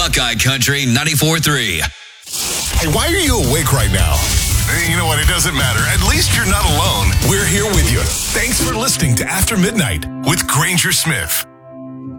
Buckeye Country 94.3. Hey, why are you awake right now? You know what? It doesn't matter. At least you're not alone. We're here with you. Thanks for listening to After Midnight with Granger Smith.